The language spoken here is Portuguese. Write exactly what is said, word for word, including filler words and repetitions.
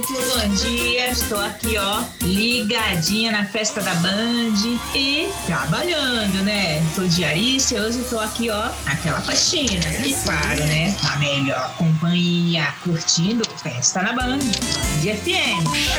Bom dia, estou aqui, ó, ligadinha na festa da Band e trabalhando, né? Sou diarista e hoje estou aqui, ó, naquela faxina. E claro, né? Na melhor companhia, curtindo festa na Band, de F M.